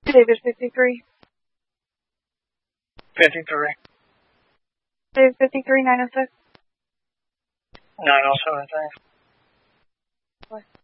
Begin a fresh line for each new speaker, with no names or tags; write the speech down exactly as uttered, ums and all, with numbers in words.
David fifty-three.
fifty-three.
David fifty-three, nine oh six.
nine oh seven, thanks.